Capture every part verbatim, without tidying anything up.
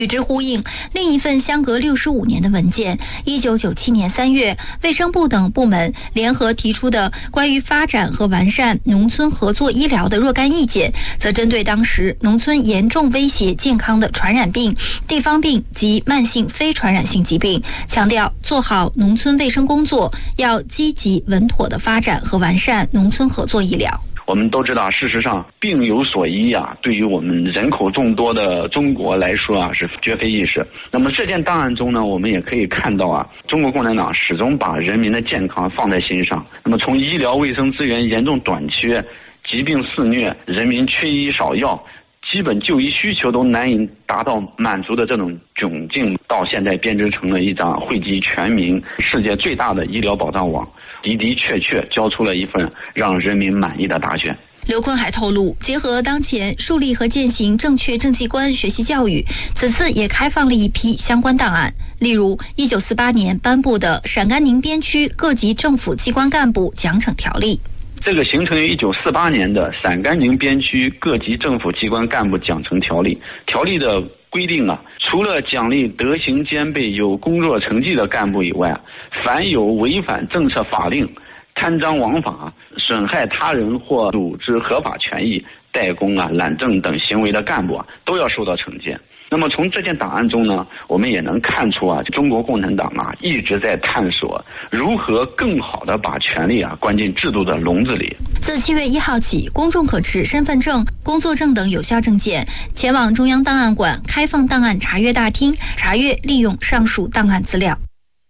与之呼应，另一份相隔六十五年的文件，一九九七年三月，卫生部等部门联合提出的关于发展和完善农村合作医疗的若干意见，则针对当时农村严重威胁健康的传染病、地方病及慢性非传染性疾病，强调做好农村卫生工作，要积极稳妥地发展和完善农村合作医疗。 我们都知道，事实上病有所医啊，对于我们人口众多的中国来说啊，是绝非易事。那么这件档案中呢，我们也可以看到啊，中国共产党始终把人民的健康放在心上。那么从医疗卫生资源严重短缺、疾病肆虐、人民缺医少药、基本就医需求都难以达到满足的这种窘境，到现在编织成了一张惠及全民、世界最大的医疗保障网，的的确确交出了一份让人民满意的答卷。 刘昆还透露，结合当前树立和践行正确政绩观学习教育，此次也开放了一批相关档案，例如一九四八年颁布的《陕甘宁边区各级政府机关干部奖惩条例》。 这个形成于一九四八年的陕甘宁边区各级政府机关干部奖惩条例，条例的规定啊，除了奖励德行兼备、有工作成绩的干部以外，凡有违反政策法令、贪赃枉法、损害他人或组织合法权益、怠工啊、懒政等行为的干部啊，都要受到惩戒。那么从这件档案中呢，我们也能看出啊，中国共产党啊一直在探索如何更好地把权力啊关进制度的笼子里。 自七月一号起，公众可持身份证、工作证等有效证件前往中央档案馆开放档案查阅大厅，查阅利用上述档案资料。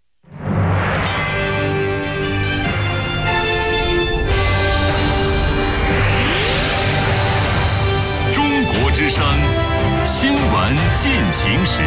中国之声新闻进行时，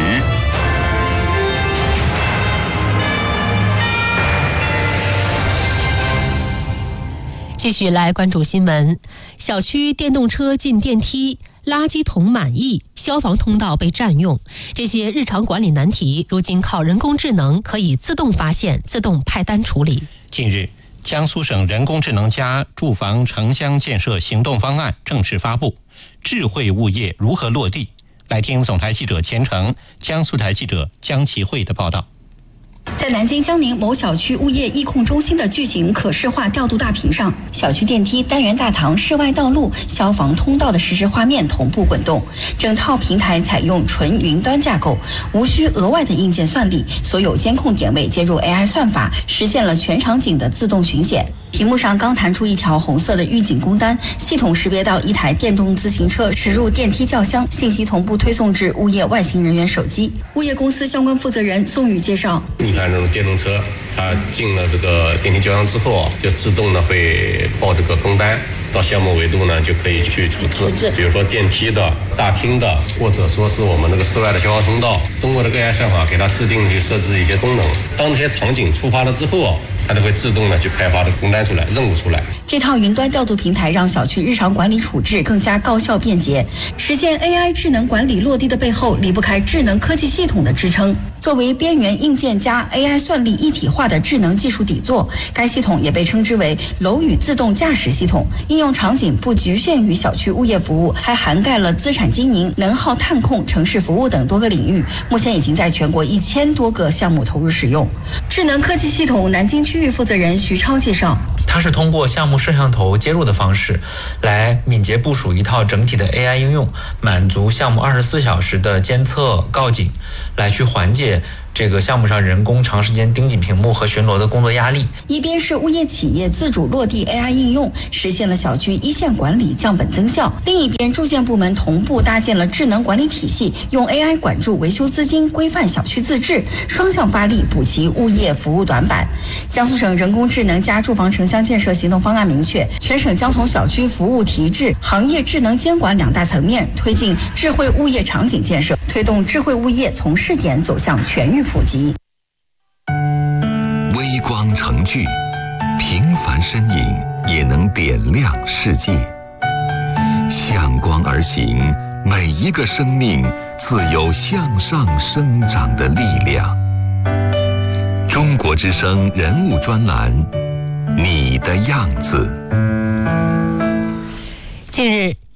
继续来关注新闻。小区电动车进电梯，垃圾桶满溢，消防通道被占用，这些日常管理难题，如今靠人工智能可以自动发现、自动派单处理。 近日，江苏省人工智能加住房城乡建设行动方案正式发布，智慧物业如何落地？来听总台记者钱成、江苏台记者江其慧的报道。 在南京江宁某小区物业疫控中心的巨型可视化调度大屏上，小区电梯、单元大堂、室外道路、消防通道的实时画面同步滚动。整套平台采用纯云端架构，无需额外的硬件算力，所有监控点位接入 A I 算法，实现了全场景的自动巡检。屏幕上刚弹出一条红色的预警工单，系统识别到一台电动自行车驶入电梯轿厢，信息同步推送至物业外勤人员手机。物业公司相关负责人宋宇介绍， 你看这种电动车，它进了这个电梯轿厢之后啊，就自动的会报这个工单，到项目维度呢就可以去处置，比如说电梯的、大厅的，或者说是我们那个室外的消防通道，通过这个 A I 算法给它制定去设置一些功能。当这些场景触发了之后啊，它就会自动的去开发的工单出来、任务出来。 这套云端调度平台让小区日常管理处置更加高效便捷。实现 A I 智能管理落地的背后，离不开智能科技系统的支撑。作为边缘硬件加 A I 算力一体化的智能技术底座，该系统也被称之为楼宇自动驾驶系统。应用场景不局限于小区物业服务，还涵盖了资产经营、能耗探控、城市服务等多个领域。目前已经在全国一千多个项目投入使用。智能科技系统南京区域负责人徐超介绍， 它是通过项目摄像头接入的方式，来敏捷部署一套整体的 A I 应用，满足项目二十四小时的监测告警，来去缓解这个项目上人工长时间盯紧屏幕和巡逻的工作压力。 一边是物业企业自主落地 A I 应用，实现了小区一线管理降本增效；另一边住建部门同步搭建了智能管理体系，用 A I 管住维修资金，规范小区自治，双向发力补齐物业服务短板。江苏省人工智能加住房城乡建设行动方案明确，全省将从小区服务提质、行业智能监管两大层面推进智慧物业场景建设，推动智慧物业从试点走向全域普及。 微光成炬，平凡身影也能点亮世界。向光而行，每一个生命自有向上生长的力量。中国之声人物专栏，你的样子。 近日，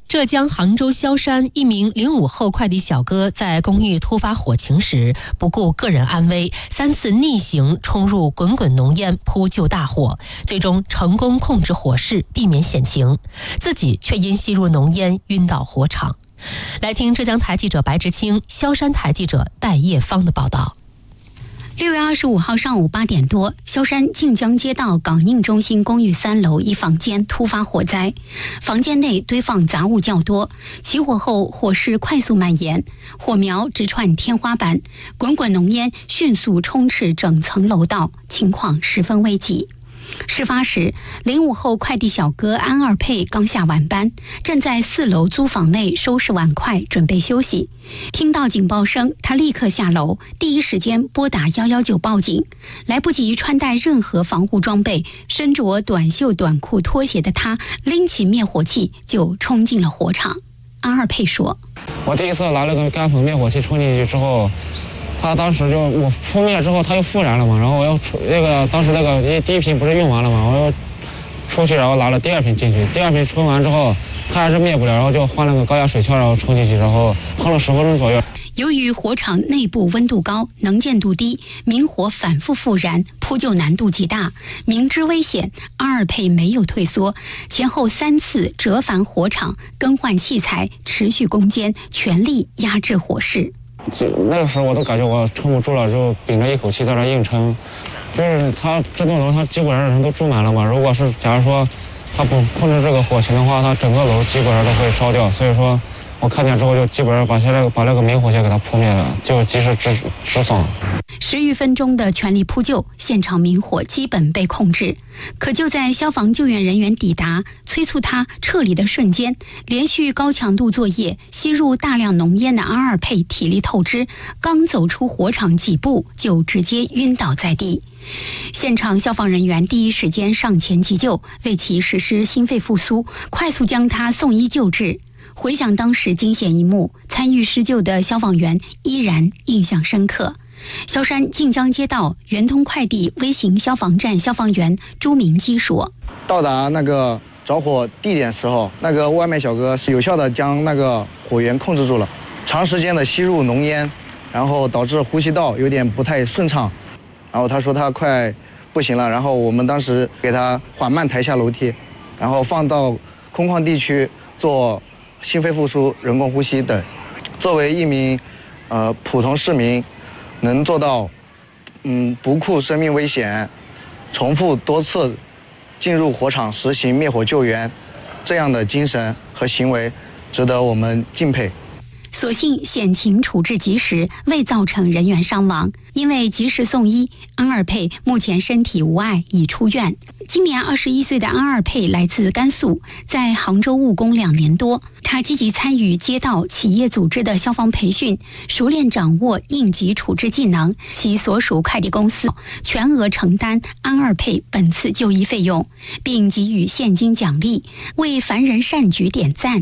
浙江杭州萧山一名零五后快递小哥在公寓突发火情时，不顾个人安危，三次逆行冲入滚滚浓烟，扑救大火，最终成功控制火势，避免险情，自己却因吸入浓烟晕倒火场。来听浙江台记者白志清、萧山台记者戴叶芳的报道。 六月二十五号上午八点多，萧山晋江街道港印中心公寓三楼一房间突发火灾，房间内堆放杂物较多，起火后火势快速蔓延，火苗直窜天花板，滚滚浓烟迅速充斥整层楼道，情况十分危急。事发时，零五后快递小哥安二佩刚下晚班，正在四楼租房内收拾碗筷，准备休息。听到警报声，他立刻下楼，第一时间拨打一一九报警。来不及穿戴任何防护装备，身着短袖短裤拖鞋的他，拎起灭火器就冲进了火场。安二佩说：“ 我第一次拿了个干粉灭火器冲进去之后。”他当时就我扑灭之后，他又复燃了嘛，然后我要出那个当时那个因为第一瓶不是用完了嘛，我要出去，然后拿了第二瓶进去，第二瓶冲完之后，他还是灭不了，然后就换了个高压水枪，然后冲进去，然后喷了十分钟左右。 由于火场内部温度高、能见度低，明火反复复燃，扑救难度极大。明知危险，安二佩没有退缩，前后三次折返火场，更换器材，持续攻坚，全力压制火势。 那个时候我都感觉我撑不住了，就屏着一口气在那硬撑。就是他这栋楼，他基本上人都住满了嘛。如果是假如说他不控制这个火情的话，他整个楼基本上都会烧掉。所以说我看见之后就基本上把现在把那个明火线给它扑灭了，就及时止止损。 十余分钟的全力扑救，现场明火基本被控制。可就在消防救援人员抵达、催促他撤离的瞬间，连续高强度作业、吸入大量浓烟的安二佩体力透支，刚走出火场几步就直接晕倒在地。现场消防人员第一时间上前急救，为其实施心肺复苏，快速将他送医救治。回想当时惊险一幕，参与施救的消防员依然印象深刻。萧山晋江街道圆通快递微型消防站消防员朱明基说：“ 到达那个着火地点时候，那个外卖小哥是有效的将那个火源控制住了。长时间的吸入浓烟，然后导致呼吸道有点不太顺畅。然后他说他快不行了，然后我们当时给他缓慢抬下楼梯，然后放到空旷地区做心肺复苏、人工呼吸等。作为一名呃普通市民。”能做到，嗯，不顾生命危险，重复多次进入火场实行灭火救援，这样的精神和行为，值得我们敬佩。 所幸险情处置及时，未造成人员伤亡。因为及时送医，安二佩目前身体无碍，已出院。今年二十一岁的安二佩来自甘肃，在杭州务工两年多。他积极参与街道、企业组织的消防培训，熟练掌握应急处置技能。其所属快递公司全额承担安二佩本次就医费用，并给予现金奖励，为凡人善举点赞。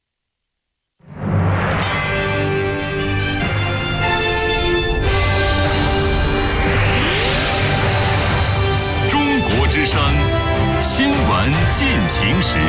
之声新闻进行时，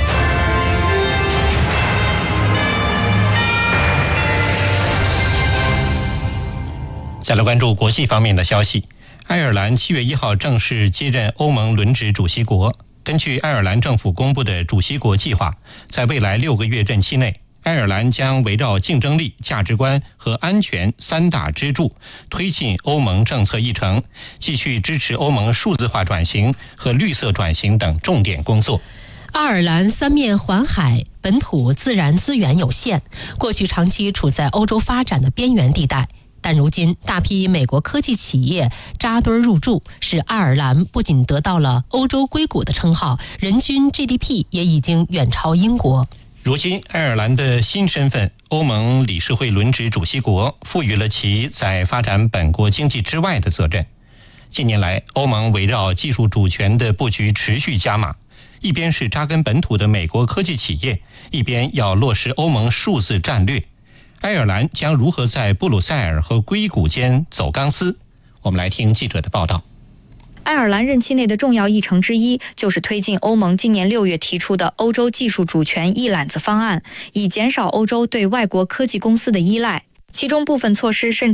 再来关注国际方面的消息。爱尔兰七月一号正式接任欧盟轮值主席国。根据爱尔兰政府公布的主席国计划，在未来六个月任期内，爱尔兰将围绕竞争力、价值观和安全三大支柱，推进欧盟政策议程，继续支持欧盟数字化转型和绿色转型等重点工作。 爱尔兰三面环海，本土自然资源有限，过去长期处在欧洲发展的边缘地带。但如今，大批美国科技企业扎堆入驻，使爱尔兰不仅得到了欧洲硅谷的称号，人均 G D P 也已经远超英国。 如今，爱尔兰的新身份欧盟理事会轮值主席国赋予了其在发展本国经济之外的责任。近年来，欧盟围绕技术主权的布局持续加码，一边是扎根本土的美国科技企业，一边要落实欧盟数字战略。爱尔兰将如何在布鲁塞尔和硅谷间走钢丝？我们来听记者的报道。 爱尔兰任期内的重要议程之一，就是推进欧盟今年六月提出的欧洲技术主权一揽子方案，以减少欧洲对外国科技公司的依赖。其中部分措施甚至